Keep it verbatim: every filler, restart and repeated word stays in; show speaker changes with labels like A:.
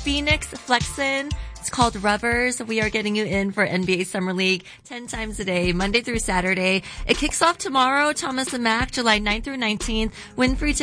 A: Phoenix Flexin. It's called Rubbers. We are getting you in for N B A Summer League ten times a day, Monday through Saturday. It kicks off tomorrow, Thomas and Mack, July ninth through nineteenth. Win free tickets